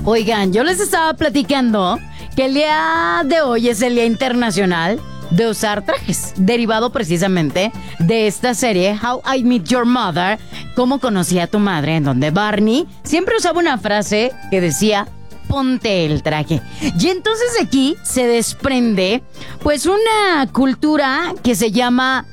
Oigan, yo les estaba platicando que el día de hoy es el Día Internacional de usar trajes, derivado precisamente de esta serie How I Met Your Mother, Cómo conocí a tu madre, en donde Barney siempre usaba una frase que decía: ponte el traje. Y entonces de aquí se desprende pues una cultura que se llama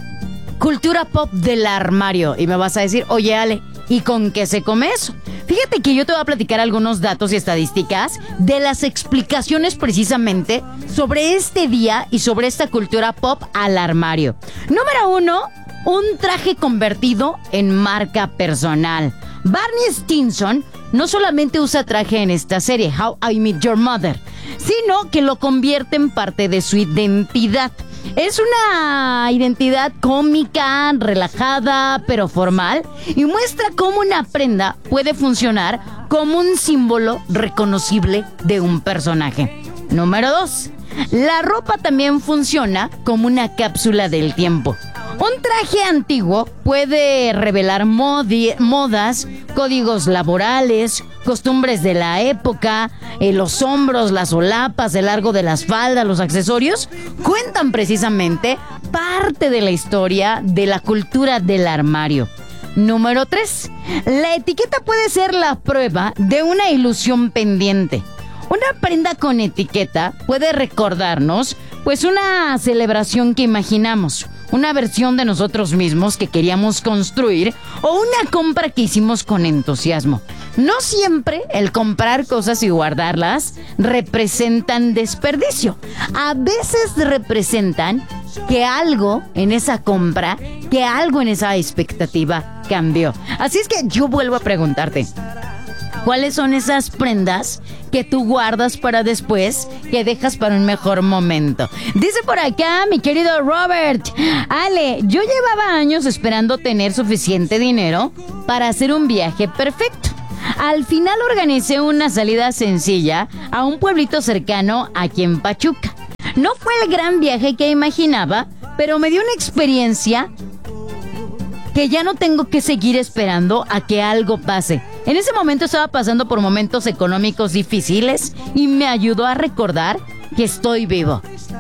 cultura pop del armario. Y me vas a decir: oye, Ale, ¿y con qué se come eso? Fíjate que yo te voy a platicar algunos datos y estadísticas de las explicaciones precisamente sobre este día y sobre esta cultura pop al armario. Número 1, un traje convertido en marca personal. Barney Stinson no solamente usa traje en esta serie, How I Met Your Mother, sino que lo convierte en parte de su identidad. Es una identidad cómica, relajada, pero formal, y muestra cómo una prenda puede funcionar como un símbolo reconocible de un personaje. Número 2. La ropa también funciona como una cápsula del tiempo. Un traje antiguo puede revelar modas, códigos laborales, costumbres de la época, los hombros, las solapas, el largo de las faldas, los accesorios, cuentan precisamente parte de la historia de la cultura del armario. Número 3. La etiqueta puede ser la prueba de una ilusión pendiente. Una prenda con etiqueta puede recordarnos, pues, una celebración que imaginamos, una versión de nosotros mismos que queríamos construir o una compra que hicimos con entusiasmo. No siempre el comprar cosas y guardarlas representan desperdicio. A veces representan que algo en esa compra, que algo en esa expectativa cambió. Así es que yo vuelvo a preguntarte: ¿cuáles son esas prendas que tú guardas para después, que dejas para un mejor momento? Dice por acá mi querido Robert: Ale, yo llevaba años esperando tener suficiente dinero para hacer un viaje perfecto. Al final organicé una salida sencilla a un pueblito cercano aquí en Pachuca. No fue el gran viaje que imaginaba, pero me dio una experiencia que ya no tengo que seguir esperando a que algo pase. En ese momento estaba pasando por momentos económicos difíciles y me ayudó a recordar que estoy vivo.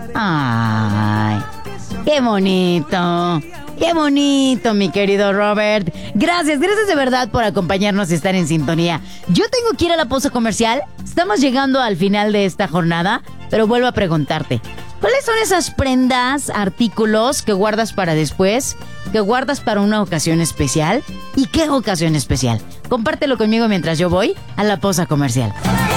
¡Ay! ¡Qué bonito! ¡Qué bonito, mi querido Robert! Gracias de verdad por acompañarnos y estar en sintonía. Yo tengo que ir a la pausa comercial. Estamos llegando al final de esta jornada, pero vuelvo a preguntarte: ¿cuáles son esas prendas, artículos que guardas para después, que guardas para una ocasión especial? ¿Y qué ocasión especial? Compártelo conmigo mientras yo voy a la pausa comercial.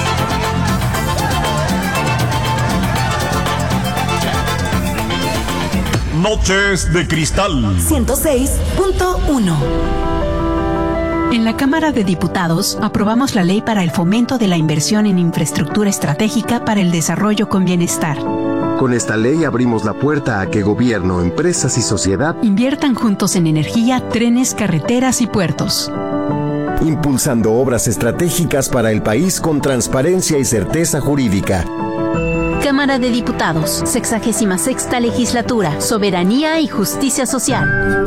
Noches de Cristal 106.1. En la Cámara de Diputados aprobamos la Ley para el Fomento de la Inversión en Infraestructura Estratégica para el Desarrollo con Bienestar. Con esta ley abrimos la puerta a que gobierno, empresas y sociedad inviertan juntos en energía, trenes, carreteras y puertos, impulsando obras estratégicas para el país con transparencia y certeza jurídica. Cámara de Diputados, 66ª Legislatura, Soberanía y Justicia Social.